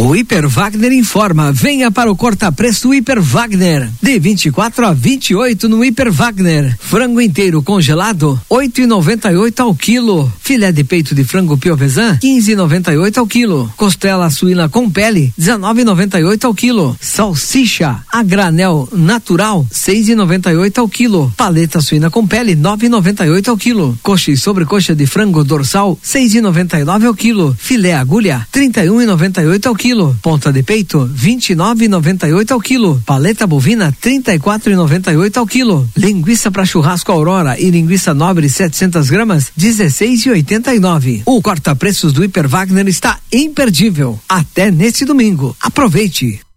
O Hiper Wagner informa, venha para o corta-preço do Hiper Wagner, de 24 a 28 no Hiper Wagner. Frango inteiro congelado, 8,98 ao quilo. Filé de peito de frango piovesan, 15,98 ao quilo. Costela suína com pele, 19,98 ao quilo. Salsicha a granel natural, 6,98 ao quilo. Paleta suína com pele, 9,98 ao quilo. Coxa e sobrecoxa de frango dorsal, 6,99 ao quilo. Filé agulha, 31,98 ao quilo. Ponta de peito, 29,98 ao quilo. Paleta bovina, 34,98 ao quilo. Linguiça para churrasco Aurora e linguiça nobre 700 gramas, 16,89. O corta-preços do Hiper Wagner está imperdível. Até neste domingo. Aproveite!